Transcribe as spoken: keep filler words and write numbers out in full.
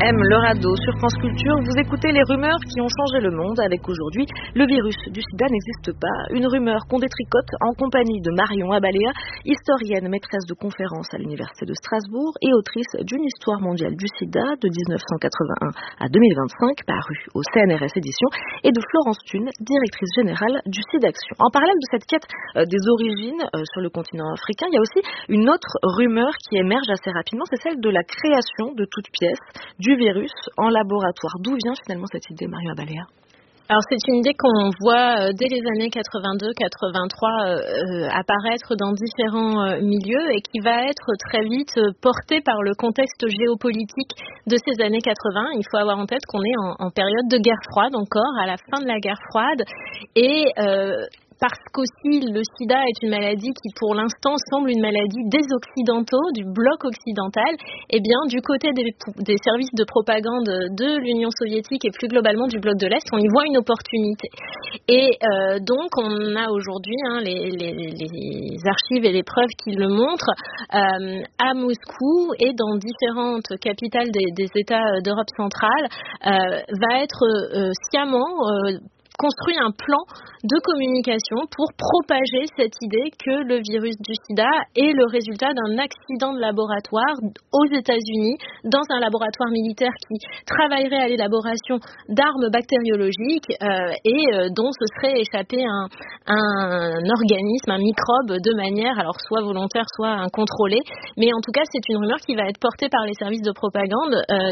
M, le radeau sur France Culture. Vous écoutez les rumeurs qui ont changé le monde avec aujourd'hui le virus du sida n'existe pas. Une rumeur qu'on détricote en compagnie de Marion Abalea, historienne, maîtresse de conférences à l'Université de Strasbourg et autrice d'une histoire mondiale du sida de dix-neuf cent quatre-vingt-un à deux mille vingt-cinq, parue au C N R S Éditions, et de Florence Thune, directrice générale du SIDAction. En parallèle de cette quête euh, des origines euh, sur le continent africain, il y a aussi une autre rumeur qui émerge assez rapidement, c'est celle de la création de toutes pièces du virus en laboratoire. D'où vient finalement cette idée, Marion Abalea ? Alors c'est une idée qu'on voit euh, dès les années quatre-vingt-deux quatre-vingt-trois euh, apparaître dans différents euh, milieux et qui va être très vite euh, portée par le contexte géopolitique de ces années quatre-vingts. Il faut avoir en tête qu'on est en, en période de guerre froide encore, à la fin de la guerre froide, et euh, parce qu'aussi le sida est une maladie qui pour l'instant semble une maladie des occidentaux, du bloc occidental, et bien du côté des, des services de propagande de l'Union soviétique et plus globalement du bloc de l'Est, on y voit une opportunité. Et euh, donc on a aujourd'hui hein, les, les, les archives et les preuves qui le montrent, euh, à Moscou et dans différentes capitales des, des États d'Europe centrale, euh, va être euh, sciemment euh, construit un plan de communication pour propager cette idée que le virus du sida est le résultat d'un accident de laboratoire aux États-Unis, dans un laboratoire militaire qui travaillerait à l'élaboration d'armes bactériologiques euh, et euh, dont se serait échappé un, un organisme, un microbe de manière alors soit volontaire, soit incontrôlée. Mais en tout cas, c'est une rumeur qui va être portée par les services de propagande euh,